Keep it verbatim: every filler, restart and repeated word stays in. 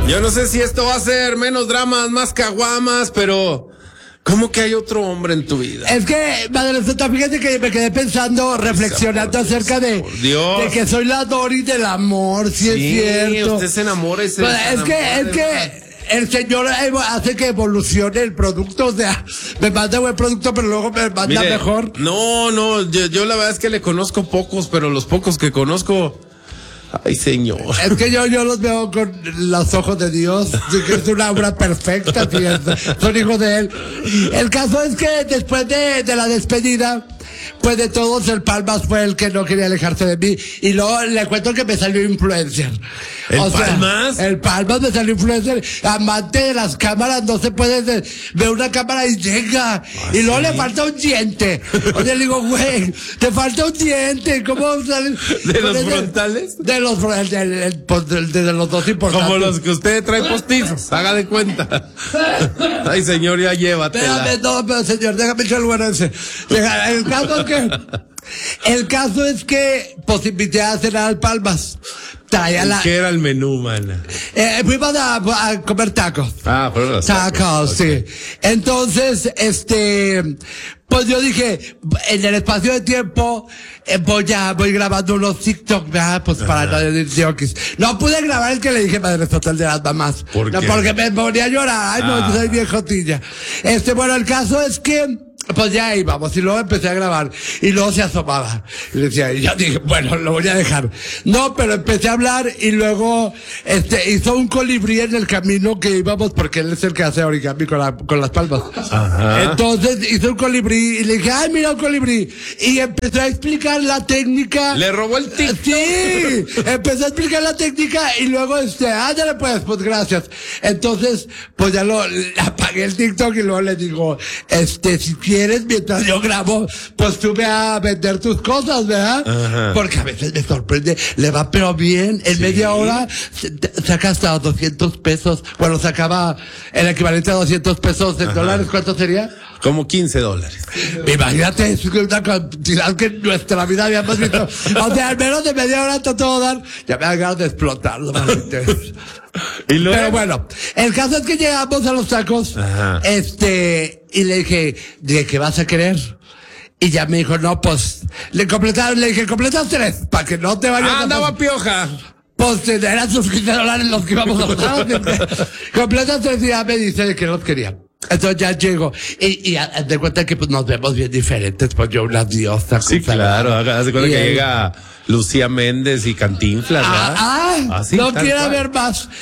Yo no sé si esto va a ser menos dramas, más caguamas, pero ¿cómo que hay otro hombre en tu vida? Es que, madre santa, fíjate que me quedé pensando, reflexionando Dios, acerca de, Dios. de que soy la Dory del amor, si Sí, es cierto. usted se enamora y se Pues, es que, enamora es de que más. el señor hace que evolucione el producto, o sea, me manda buen producto, pero luego me manda Mire, mejor. No, no, yo, yo la verdad es que le conozco pocos, pero los pocos que conozco, ay señor. Es que yo, yo los veo con los ojos de Dios, que es una obra perfecta, fíjate, son hijos de él. El caso es que después de, de la despedida, pues de todos el Palmas fue el que no quería alejarse de mí. Y luego le cuento que me salió influencer. ¿El O sea, Palmas? el Palmas me salió influencer. Amante de las cámaras, no se puede de- ver una cámara y llega. ¿Ah, y luego sí? le falta un diente. O sea, le digo, güey, te falta un diente. ¿Cómo sale? ¿De los Pues, frontales? De los frontales, el- el- pues, de, de los dos importantes. Como los que usted trae postizos, haga de cuenta. Ay señor, ya llévatela. Espérame, no, pero señor, déjame echar el bueno ese. Deja- El caso es que, el caso es que, pues invité a cenar al Palmas. Traía la, ¿Qué era el menú, mana? eh, fuimos a, a comer tacos. Ah, fueron los Tacos, sí. Entonces, este, pues yo dije, en el espacio de tiempo, eh, voy a, voy grabando unos TikTok, ¿verdad? Pues para no decir diokis. No pude grabar el que le dije Padre Total de las mamás. ¿Por No, qué? porque me ponía a llorar. Ay, no, Ah. yo soy viejotilla. Este, bueno, el caso es que, pues ya íbamos, y luego empecé a grabar, y luego se asomaba, y decía, y yo dije, bueno, lo voy a dejar. No, pero empecé a hablar, y luego, este, hizo un colibrí en el camino que íbamos, porque él es el que hace origami con, la, con las palmas. Ajá. Entonces, hizo un colibrí, y le dije, ay, mira un colibrí, y empezó a explicar la técnica. Le robó el tic. Sí, empezó a explicar la técnica y luego este, ándale pues, pues gracias. Entonces, pues ya lo, apagué el TikTok y luego le digo, este, si quieres, mientras yo grabo, pues tú ve a vender tus cosas, ¿verdad? Ajá. Porque a veces me sorprende, le va pero bien, en Sí. media hora se- te- saca hasta doscientos pesos, bueno, sacaba el equivalente a doscientos pesos en dólares, ¿cuánto sería? Como quince dólares. Imagínate, es una cantidad que en nuestra vida habíamos visto. O sea, al menos de media hora está todo dar. Ya me dan ganas de explotarlo. Y luego. Pero bueno, el caso es que llegamos a los tacos. Ajá. Este, y le dije, dije, ¿qué vas a querer? Y ya me dijo, no, pues, le completaron, le dije, completas tres, para que no te vayas Ah, a andaba pioja. pues eran sus quince dólares los que íbamos a usar. Completas tres y ya me dice que los quería. Entonces ya llego y, y haz de cuenta que pues nos vemos bien diferentes, pues yo una diosa. Sí, claro. Haz de cuenta Y que él- llega Lucía Méndez y Cantinflas, ¿verdad? Ah, ah, Así, no tal quiero cual. ver más.